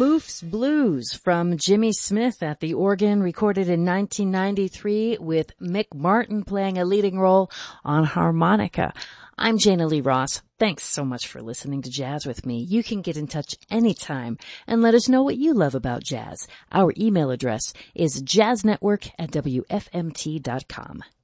Moose Blues from Jimmy Smith at the organ, recorded in 1993 with Mick Martin playing a leading role on harmonica. I'm Jana Lee Ross. Thanks so much for listening to Jazz with me. You can get in touch anytime and let us know what you love about jazz. Our email address is jazznetwork@wfmt.com.